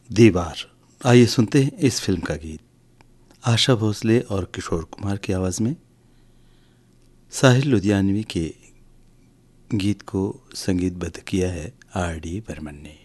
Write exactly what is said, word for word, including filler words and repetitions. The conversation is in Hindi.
दीवार। आइए सुनते हैं इस फिल्म का गीत आशा भोसले और किशोर कुमार की आवाज़ में। साहिल लुधियानवी के गीत को संगीतबद्ध किया है आर डी बर्मन ने।